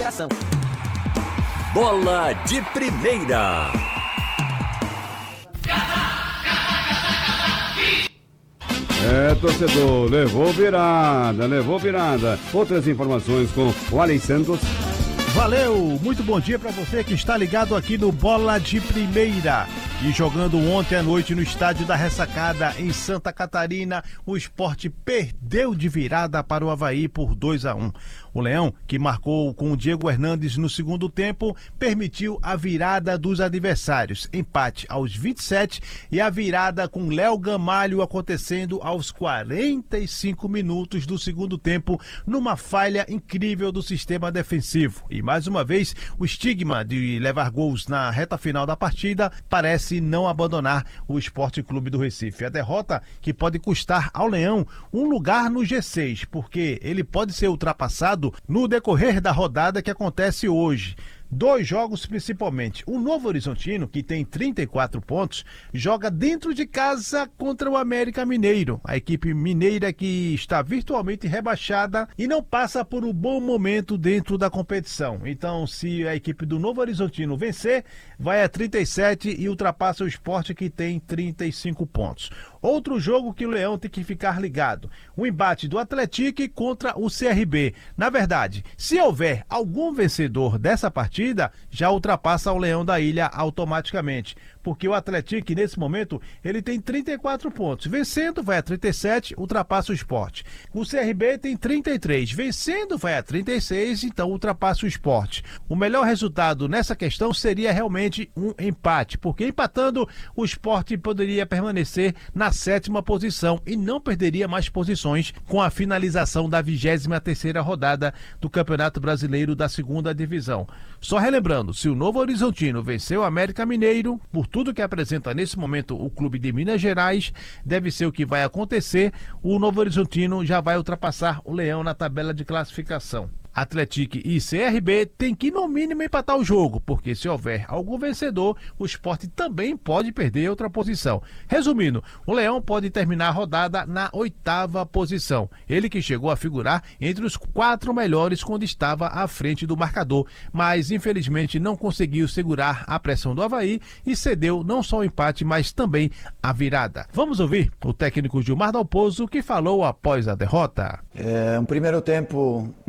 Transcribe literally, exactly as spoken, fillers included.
classificação. Bola de Primeira. É, torcedor, levou virada, levou virada. Outras informações com o Alex Santos. Valeu, muito bom dia para você que está ligado aqui no Bola de Primeira. E jogando ontem à noite no estádio da Ressacada, em Santa Catarina, o Sport perdeu de virada para o Avaí por dois a um. O Leão, que marcou com o Diego Hernandes no segundo tempo, permitiu a virada dos adversários. Empate aos vinte e sete e a virada com Léo Gamalho acontecendo aos quarenta e cinco minutos do segundo tempo, numa falha incrível do sistema defensivo. E mais uma vez, o estigma de levar gols na reta final da partida parece não abandonar o Sport Clube do Recife. A derrota que pode custar ao Leão um lugar no G seis, porque ele pode ser ultrapassado no decorrer da rodada que acontece hoje. Dois jogos principalmente. O Novo Horizontino, que tem trinta e quatro pontos, joga dentro de casa contra o América Mineiro. A equipe mineira que está virtualmente rebaixada e não passa por um bom momento dentro da competição. Então, se a equipe do Novo Horizontino vencer, vai a trinta e sete e ultrapassa o Sport, que tem trinta e cinco pontos. Outro jogo que o Leão tem que ficar ligado. O embate do Atlético contra o C R B. Na verdade, se houver algum vencedor dessa partida, já ultrapassa o Leão da Ilha automaticamente, porque o Atlético nesse momento ele tem trinta e quatro pontos, vencendo vai a trinta e sete, ultrapassa o Sport. O C R B tem trinta e três, vencendo vai a trinta e seis, então ultrapassa o Sport. O melhor resultado nessa questão seria realmente um empate, porque empatando o Sport poderia permanecer na sétima posição e não perderia mais posições com a finalização da vigésima terceira rodada do Campeonato Brasileiro da segunda divisão. Só relembrando, se o Novo Horizontino venceu o América Mineiro, por tudo que apresenta nesse momento o clube de Minas Gerais, deve ser o que vai acontecer, o Novo Horizontino já vai ultrapassar o Leão na tabela de classificação. Atlético e C R B tem que no mínimo empatar o jogo, porque se houver algum vencedor, o Sport também pode perder outra posição. Resumindo, o Leão pode terminar a rodada na oitava posição. Ele que chegou a figurar entre os quatro melhores quando estava à frente do marcador, mas infelizmente não conseguiu segurar a pressão do Avaí e cedeu não só o empate, mas também a virada. Vamos ouvir o técnico Gilmar Dalpozo, que falou após a derrota. É um primeiro tempo